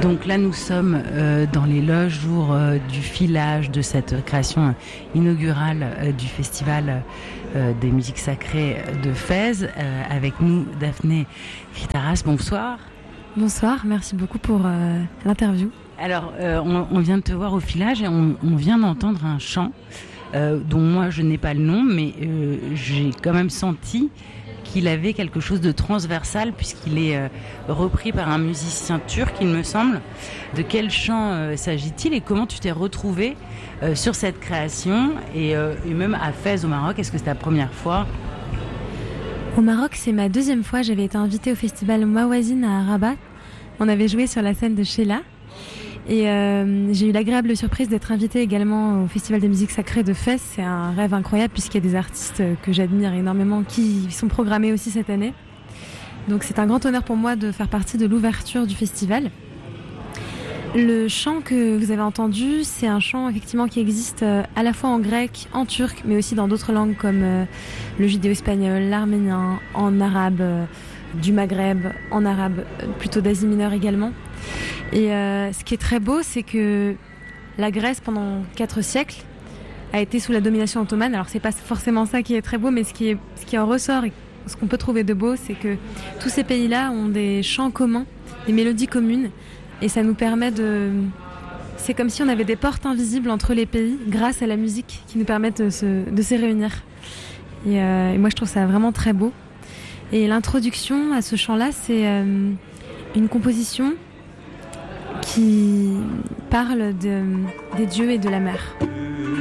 Donc là, nous sommes dans les loges jour du filage de cette création inaugurale du Festival des musiques sacrées de Fès. Avec nous, Daphné Critaras. Bonsoir. Bonsoir, merci beaucoup pour l'interview. Alors, on vient de te voir au filage et on vient d'entendre un chant dont moi je n'ai pas le nom, mais j'ai quand même senti qu'il avait quelque chose de transversal puisqu'il est repris par un musicien turc, il me semble. De quel chant s'agit-il et comment tu t'es retrouvé sur cette création et même à Fès au Maroc? Est-ce que c'est ta première fois? Au Maroc, c'est ma deuxième fois. J'avais été invitée au festival Mawazine à Rabat. On avait joué sur la scène de Sheila. Et j'ai eu l'agréable surprise d'être invitée également au Festival des musiques sacrées de Fès. C'est un rêve incroyable puisqu'il y a des artistes que j'admire énormément qui sont programmés aussi cette année. Donc c'est un grand honneur pour moi de faire partie de l'ouverture du festival. Le chant que vous avez entendu, c'est un chant effectivement qui existe à la fois en grec, en turc, mais aussi dans d'autres langues comme le judéo-espagnol, l'arménien, en arabe, du Maghreb, en arabe, plutôt d'Asie mineure également. Et ce qui est très beau, c'est que la Grèce, pendant 4 siècles, a été sous la domination ottomane. Alors, c'est pas forcément ça qui est très beau, mais ce qui en ressort et ce qu'on peut trouver de beau, c'est que tous ces pays-là ont des chants communs, des mélodies communes, et ça nous permet de... C'est comme si on avait des portes invisibles entre les pays, grâce à la musique, qui nous permettent de se réunir. Et moi, je trouve ça vraiment très beau. Et l'introduction à ce chant-là, c'est une composition qui parle des dieux et de la mer.